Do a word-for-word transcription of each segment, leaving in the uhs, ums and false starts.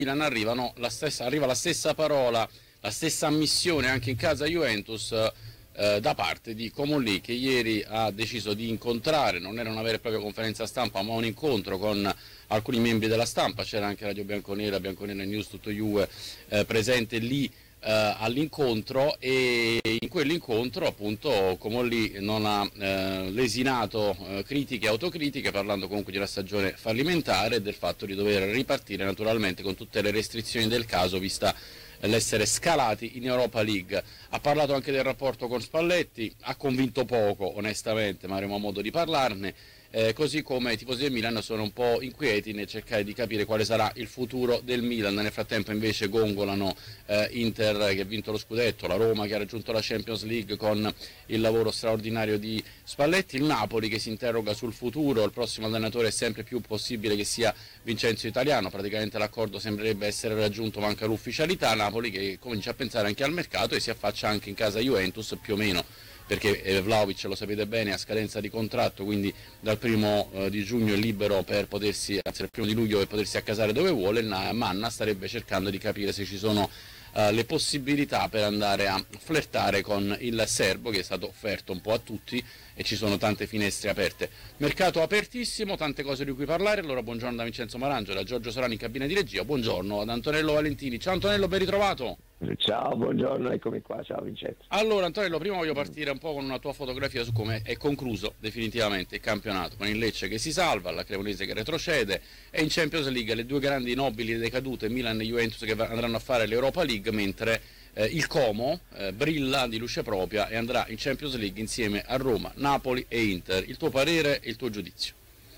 Milan arrivano la stessa, arriva la stessa parola, la stessa ammissione anche in casa Juventus eh, da parte di Comolli, che ieri ha deciso di incontrare, non era una vera e propria conferenza stampa ma un incontro con alcuni membri della stampa, c'era anche Radio Bianconera, Bianconera News, tutto Juve eh, presente lì eh, all'incontro, e in quell'incontro appunto Comolli non ha eh, lesinato eh, critiche e autocritiche, parlando comunque di una stagione fallimentare e del fatto di dover ripartire naturalmente con tutte le restrizioni del caso, vista l'essere scalati in Europa League. Ha parlato anche del rapporto con Spalletti, ha convinto poco onestamente, ma avremo modo di parlarne. Eh, così come i tifosi del Milan sono un po' inquieti nel cercare di capire quale sarà il futuro del Milan. Nel frattempo invece gongolano eh, Inter che ha vinto lo scudetto, la Roma che ha raggiunto la Champions League con il lavoro straordinario di Spalletti, il Napoli che si interroga sul futuro, il prossimo allenatore è sempre più possibile che sia Vincenzo Italiano, praticamente l'accordo sembrerebbe essere raggiunto, manca l'ufficialità. Napoli che comincia a pensare anche al mercato e si affaccia anche in casa Juventus più o meno, perché Vlahovic, lo sapete bene, ha scadenza di contratto, quindi dal primo eh, di giugno è libero per potersi, anzi dal primo di luglio per potersi accasare dove vuole. Manna starebbe cercando di capire se ci sono eh, le possibilità per andare a flirtare con il serbo, che è stato offerto un po' a tutti e ci sono tante finestre aperte. Mercato apertissimo, tante cose di cui parlare. Allora buongiorno da Vincenzo Marangio, da Giorgio Solani in cabina di regia, buongiorno ad Antonello Valentini. Ciao Antonello, ben ritrovato. Ciao, buongiorno, eccomi qua, ciao Vincenzo. Allora Antonello, prima voglio partire un po' con una tua fotografia su come è concluso definitivamente il campionato, con il Lecce che si salva, la Cremonese che retrocede, e in Champions League le due grandi nobili decadute, Milan e Juventus, che andranno a fare l'Europa League, mentre eh, il Como eh, brilla di luce propria e andrà in Champions League insieme a Roma, Napoli e Inter. Il tuo parere e il tuo giudizio?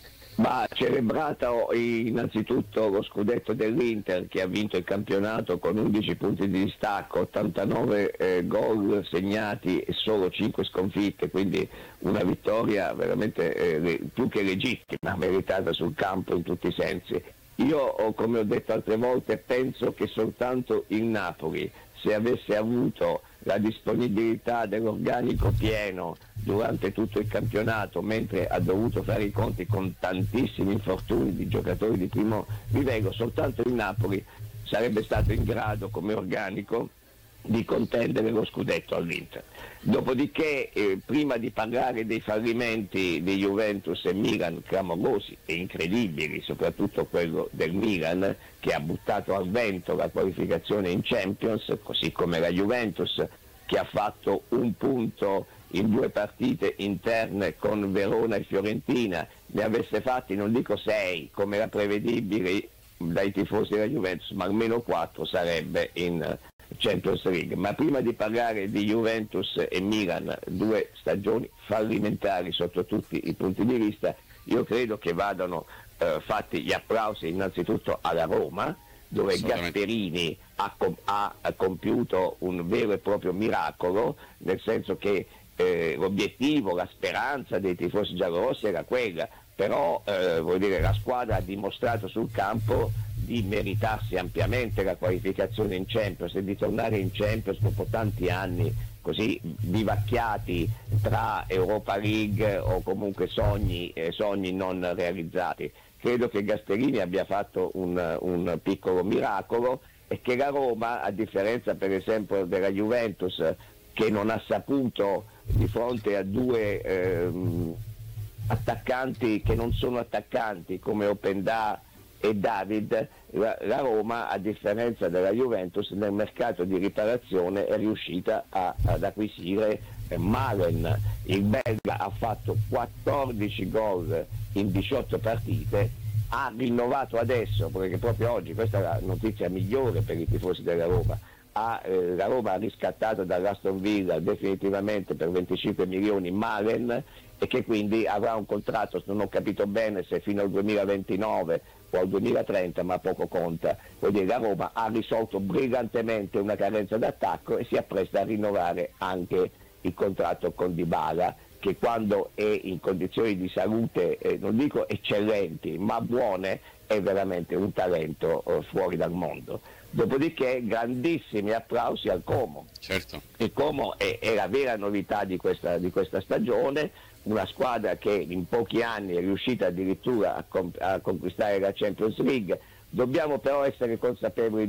Ma celebrato innanzitutto lo scudetto dell'Inter, che ha vinto il campionato con undici punti di distacco, ottantanove eh, gol segnati e solo cinque sconfitte, quindi una vittoria veramente eh, più che legittima, meritata sul campo in tutti i sensi. Io, come ho detto altre volte, penso che soltanto il Napoli, se avesse avuto la disponibilità dell'organico pieno durante tutto il campionato, mentre ha dovuto fare i conti con tantissimi infortuni di giocatori di primo livello, soltanto il Napoli sarebbe stato in grado come organico di contendere lo scudetto all'Inter. Dopodiché, eh, prima di parlare dei fallimenti di Juventus e Milan clamorosi e incredibili, soprattutto quello del Milan, che ha buttato al vento la qualificazione in Champions, così come la Juventus, che ha fatto un punto in due partite interne con Verona e Fiorentina, ne avesse fatti non dico sei come era prevedibile dai tifosi della Juventus, ma almeno quattro sarebbe in Champions League. Ma prima di parlare di Juventus e Milan, due stagioni fallimentari sotto tutti i punti di vista, io credo che vadano eh, fatti gli applausi innanzitutto alla Roma, dove Gasperini ha, ha, ha compiuto un vero e proprio miracolo, nel senso che eh, l'obiettivo, la speranza dei tifosi giallorossi era quella, però eh, vuol dire, la squadra ha dimostrato sul campo di meritarsi ampiamente la qualificazione in Champions e di tornare in Champions dopo tanti anni così vivacchiati tra Europa League o comunque sogni, eh, sogni non realizzati. Credo che Gasperini abbia fatto un, un piccolo miracolo e che la Roma, a differenza per esempio della Juventus, che non ha saputo di fronte a due ehm, attaccanti che non sono attaccanti come Openda e David, la, la Roma, a differenza della Juventus, nel mercato di riparazione è riuscita a, ad acquisire eh, Malen. Il belga ha fatto quattordici gol in diciotto partite, ha rinnovato adesso, perché proprio oggi, questa è la notizia migliore per i tifosi della Roma, ha, eh, la Roma ha riscattato dall'Aston Villa definitivamente per venticinque milioni Malen, e che quindi avrà un contratto, non ho capito bene se fino al duemilaventinove o al duemilatrenta, ma poco conta. Vuol dire, la Roma ha risolto brillantemente una carenza d'attacco e si appresta a rinnovare anche il contratto con Dybala, che quando è in condizioni di salute, eh, non dico eccellenti, ma buone, è veramente un talento eh, fuori dal mondo. Dopodiché grandissimi applausi al Como. Certo. Il Como è, è la vera novità di questa, di questa stagione, una squadra che in pochi anni è riuscita addirittura a, comp- a conquistare la Champions League, Dobbiamo però essere consapevoli